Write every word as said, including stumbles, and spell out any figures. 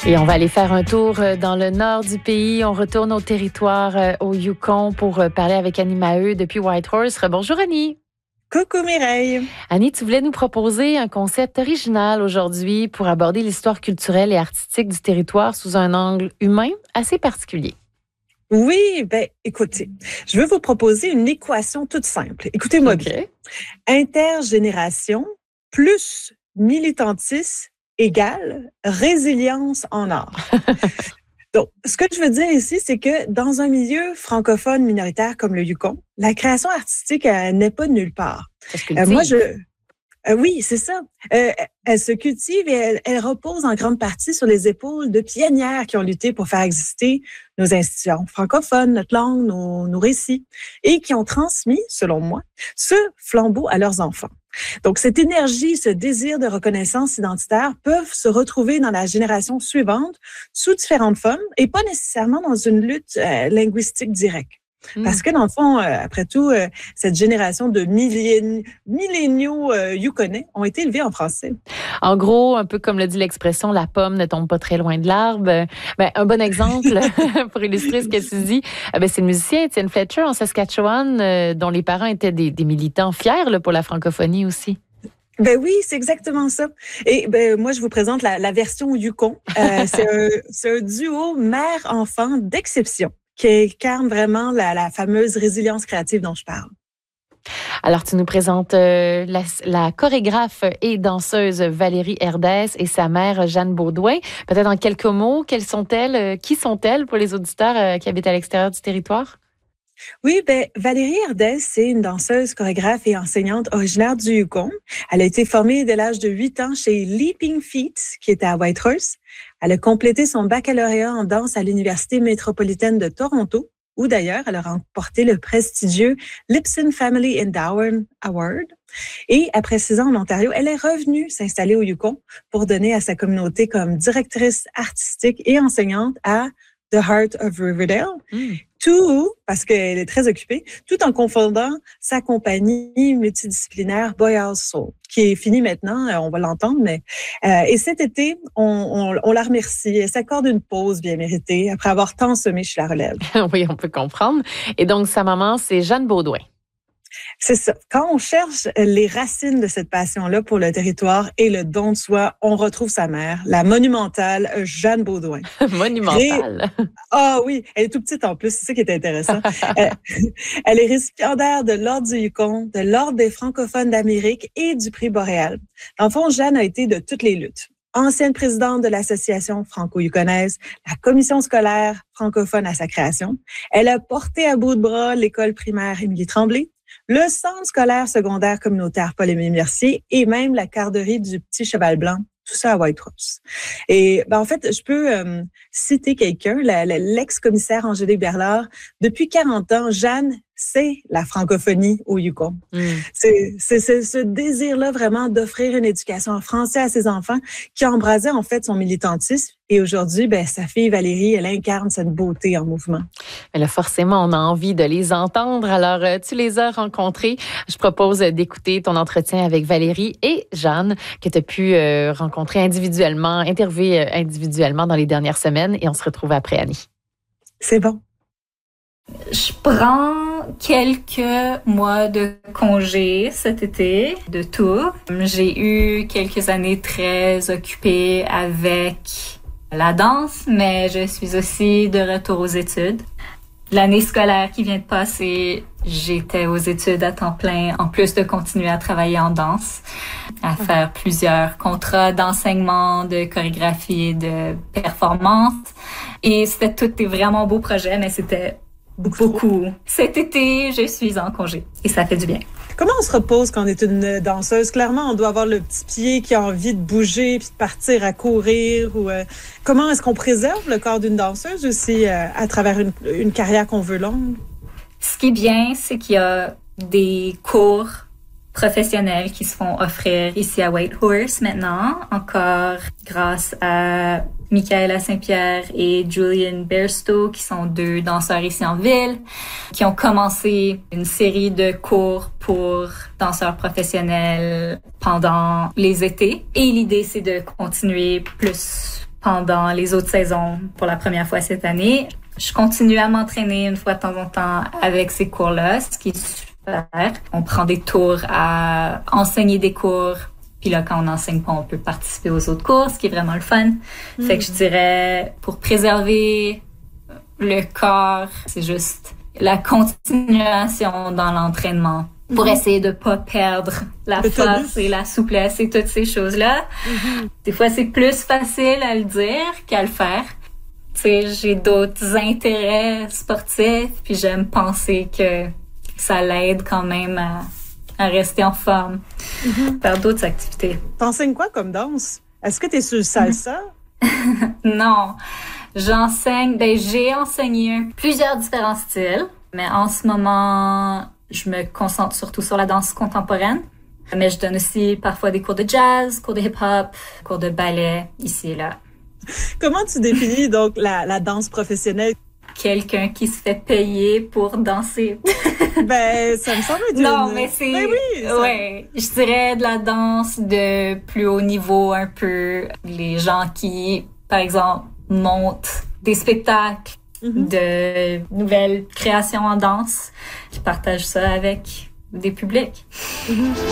Et on va aller faire un tour dans le nord du pays. On retourne au territoire, au Yukon, pour parler avec Annie Maheu depuis Whitehorse. Bonjour Annie. Coucou Mireille. Annie, tu voulais nous proposer un concept original aujourd'hui pour aborder l'histoire culturelle et artistique du territoire sous un angle humain assez particulier. Oui, ben écoutez, je veux vous proposer une équation toute simple. Écoutez-moi okay. bien. Intergénération plus militantisme égale résilience en art. Donc, ce que je veux dire ici, c'est que dans un milieu francophone minoritaire comme le Yukon, la création artistique euh, n'est pas de nulle part. Euh, moi, je... Euh, oui, c'est ça. Euh, elle se cultive et elle, elle repose en grande partie sur les épaules de pionnières qui ont lutté pour faire exister nos institutions francophones, notre langue, nos, nos récits, et qui ont transmis, selon moi, ce flambeau à leurs enfants. Donc, cette énergie, ce désir de reconnaissance identitaire peuvent se retrouver dans la génération suivante sous différentes formes et pas nécessairement dans une lutte euh, linguistique directe. Parce que, dans le fond, euh, après tout, euh, cette génération de millén- milléniaux euh, yukonais ont été élevés en français. En gros, un peu comme le dit l'expression, la pomme ne tombe pas très loin de l'arbre. Ben, un bon exemple pour illustrer ce que tu dis, ben, c'est le musicien Étienne Fletcher en Saskatchewan, euh, dont les parents étaient des, des militants fiers là, pour la francophonie aussi. Ben oui, c'est exactement ça. Et ben moi, je vous présente la, la version Yukon. Euh, c'est, un, c'est un duo mère-enfant d'exception qui incarne vraiment la, la fameuse résilience créative dont je parle. Alors, tu nous présentes euh, la, la chorégraphe et danseuse Valérie Herdès et sa mère Jeanne Beaudoin. Peut-être en quelques mots, quelles sont-elles, euh, qui sont-elles pour les auditeurs euh, qui habitent à l'extérieur du territoire? Oui, ben Valérie Herdès, c'est une danseuse, chorégraphe et enseignante originaire du Yukon. Elle a été formée dès l'âge de huit ans chez Leaping Feet, qui était à Whitehorse. Elle a complété son baccalauréat en danse à l'Université métropolitaine de Toronto, où d'ailleurs elle a remporté le prestigieux Lipson Family Endowment Award. Et après six ans en Ontario, elle est revenue s'installer au Yukon pour donner à sa communauté comme directrice artistique et enseignante à The Heart of Riverdale. Mm. Tout, parce qu'elle est très occupée, tout en confondant sa compagnie multidisciplinaire Boy House Soul, qui est finie maintenant, on va l'entendre, mais euh, et cet été, on, on, on la remercie. Elle s'accorde une pause bien méritée après avoir tant semé chez la relève. Oui, on peut comprendre. Et donc, sa maman, c'est Jeanne Beaudoin. C'est ça. Quand on cherche les racines de cette passion-là pour le territoire et le don de soi, on retrouve sa mère, la monumentale Jeanne Beaudoin. Monumentale. Ah oui, elle est tout petite en plus, c'est ça qui est intéressant. elle, elle est récipiendaire de l'Ordre du Yukon, de l'Ordre des francophones d'Amérique et du prix Boréal. Dans le fond, Jeanne a été de toutes les luttes. Ancienne présidente de l'Association franco-yukonaise, la commission scolaire francophone à sa création. Elle a porté à bout de bras l'école primaire Émilie Tremblay, le centre scolaire secondaire communautaire Paul-Émile Mercier et même la garderie du Petit Cheval Blanc, tout ça à Whitehorse. Et ben en fait, je peux euh, citer quelqu'un, la, la, l'ex-commissaire Angélique Berlard. Depuis quarante ans, Jeanne, c'est la francophonie au Yukon. Mm. C'est, c'est, c'est ce désir-là vraiment d'offrir une éducation en français à ses enfants qui embrasait en fait son militantisme. Et aujourd'hui, ben, sa fille Valérie, elle incarne cette beauté en mouvement. Mais là, forcément, on a envie de les entendre. Alors, euh, tu les as rencontrés. Je propose d'écouter ton entretien avec Valérie et Jeanne que tu as pu euh, rencontrer individuellement, interviewer euh, individuellement dans les dernières semaines. Et on se retrouve après, Annie. C'est bon. Je prends quelques mois de congé cet été de tour. J'ai eu quelques années très occupées avec la danse, mais je suis aussi de retour aux études. L'année scolaire qui vient de passer, j'étais aux études à temps plein, en plus de continuer à travailler en danse, à faire plusieurs contrats d'enseignement, de chorégraphie et de performance. Et c'était tous des vraiment beaux projets, mais c'était beaucoup. Cet été, je suis en congé et ça fait du bien. Comment on se repose quand on est une danseuse? Clairement, on doit avoir le petit pied qui a envie de bouger puis de partir à courir. Ou euh, comment est-ce qu'on préserve le corps d'une danseuse aussi euh, à travers une, une carrière qu'on veut longue? Ce qui est bien, c'est qu'il y a des cours professionnels qui se font offrir ici à Whitehorse maintenant, encore grâce à Michaela Saint-Pierre et Julian Bairstow, qui sont deux danseurs ici en ville, qui ont commencé une série de cours pour danseurs professionnels pendant les étés. Et l'idée, c'est de continuer plus pendant les autres saisons pour la première fois cette année. Je continue à m'entraîner une fois de temps en temps avec ces cours-là, ce qui est super. On prend des tours à enseigner des cours. Puis là, quand on n'enseigne pas, on peut participer aux autres cours, ce qui est vraiment le fun. Mm. Fait que je dirais, pour préserver le corps, c'est juste la continuation dans l'entraînement pour mm. essayer de pas perdre la le force tabou. Et la souplesse et toutes ces choses-là. Mm-hmm. Des fois, c'est plus facile à le dire qu'à le faire. Tu sais, j'ai d'autres intérêts sportifs, puis j'aime penser que ça l'aide quand même à, à rester en forme, mm-hmm. faire d'autres activités. T'enseignes quoi comme danse? Est-ce que t'es sur le salsa? Non. J'enseigne, ben j'ai enseigné plusieurs différents styles, mais en ce moment, je me concentre surtout sur la danse contemporaine. Mais je donne aussi parfois des cours de jazz, cours de hip-hop, cours de ballet, ici et là. Comment tu définis donc la, la danse professionnelle? Quelqu'un qui se fait payer pour danser. Ben, ça me semble être Non, une... mais c'est... Ben oui! Ça... Ouais, je dirais de la danse de plus haut niveau un peu. Les gens qui, par exemple, montent des spectacles mm-hmm. de nouvelles créations en danse, qui partagent ça avec des publics. Mm-hmm.